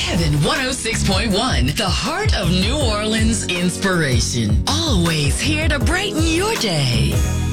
Heaven 106.1, the heart of New Orleans inspiration. Always here to brighten your day.